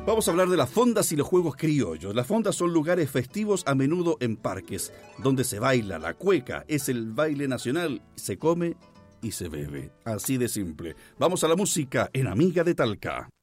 Vamos a hablar de las fondas y los juegos criollos. Las fondas son lugares festivos, a menudo en parques, donde se baila la cueca, es el baile nacional, se come y se bebe. Así de simple. Vamos a la música en Amiga de Talca.